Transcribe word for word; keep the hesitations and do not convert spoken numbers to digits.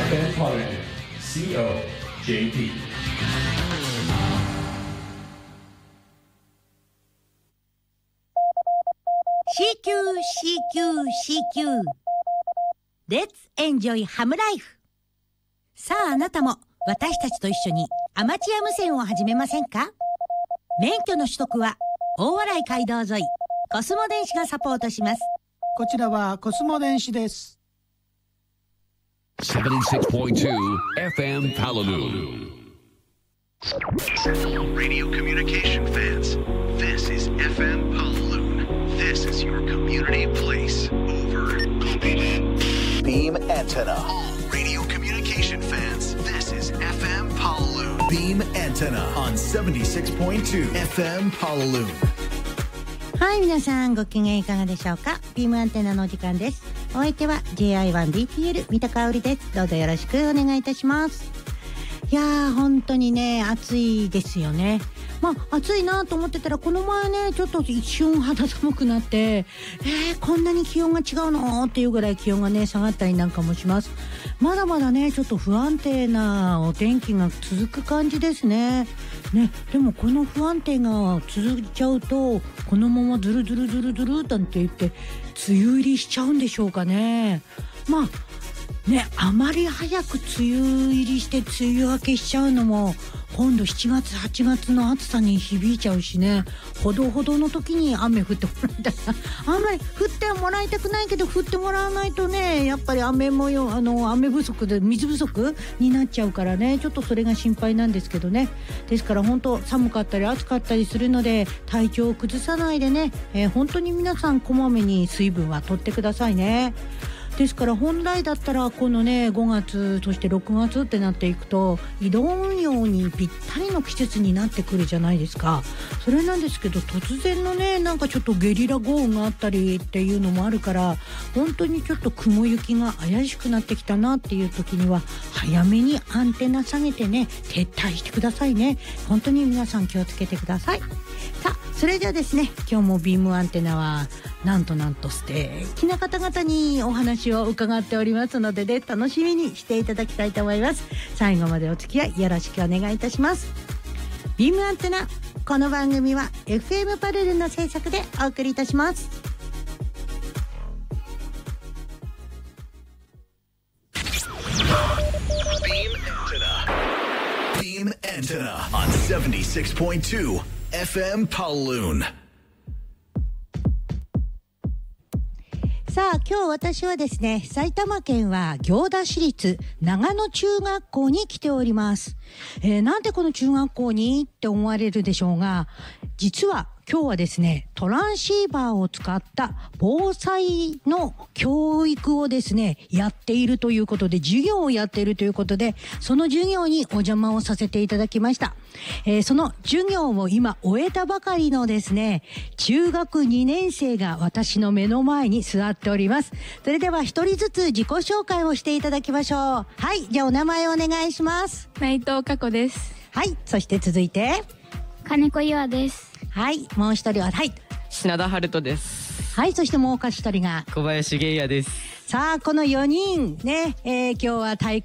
エフエム Parliament シーオージェーピー。 シーキュー シーキュー シーキュー Let's enjoy Ham Life。 さああなたも私たちと一緒にアマチュア無線を始めませんか？免許の取得は大洗街道沿いコスモ電子がサポートします。 こちらはコスモ電子です。 セブンティシックスポイントツー エフエム Palalu. Radio communication fans, this is エフエム Palalu. This is your community place. Over. Beam antenna. Radio communication fans, this is エフエム Palalu. Beam antenna on セブンティシックスポイントツー エフエム Palalu。 はい、皆さんご機嫌いかがでしょうか？ビームアンテナのお時間です。お相手は ジェイアイワンビーティーエル 三田香織です。どうぞよろしくお願いいたします。いやー本当にね暑いですよね。まあ暑いなと思ってたらこの前ねちょっと一瞬肌寒くなって、えー、こんなに気温が違うのっていうぐらい気温がね下がったりなんかもします。まだまだねちょっと不安定なお天気が続く感じですね。ね、でもこの不安定が続いちゃうとこのままズルズルズルズルなんて言って梅雨入りしちゃうんでしょうかね。まあね、あまり早く梅雨入りして梅雨明けしちゃうのも今度しちがつはちがつの暑さに響いちゃうしね。ほどほどの時に雨降ってもらいたいな。あんまり降ってもらいたくないけど降ってもらわないとねやっぱり雨もよあの雨不足で水不足になっちゃうからねちょっとそれが心配なんですけどね。ですから本当寒かったり暑かったりするので体調を崩さないでね、えー、本当に皆さんこまめに水分は取ってくださいね。ですから本来だったらこのねごがつそしてろくがつってなっていくと移動運用にぴったりの季節になってくるじゃないですか。それなんですけど突然のねなんかちょっとゲリラ豪雨があったりっていうのもあるから本当にちょっと雲行きが怪しくなってきたなっていう時には早めにアンテナ下げてね撤退してくださいね。本当に皆さん気をつけてください。さあそれではですね今日もビームアンテナはなんとなんと素敵な方々にお話を伺っておりますのでね楽しみにしていただきたいと思います。最後までお付き合いよろしくお願いいたします。ビームアンテナ、この番組は エフエム パルルの制作でお送りいたします。 Beam antenna on セブンティシックスポイントツー エフエム Palalu。 さあ今日私はですね埼玉県は行田市立長野中学校に来ております。えー、なんでこの中学校にって思われるでしょうが実は今日はですねトランシーバーを使った防災の教育をですねやっているということで授業をやっているということでその授業にお邪魔をさせていただきました。えー、その授業を今終えたばかりのですね中学にねん生が私の目の前に座っております。それでは一人ずつ自己紹介をしていただきましょう。はい、じゃあお名前をお願いします。 内藤佳子です。 はい、そして続いて金子優愛です。 はい、もう一人ははい品田春人です。 はい、そしてもう一人が小林芸也です。 さあこのよにんね、えー、今日は太鼓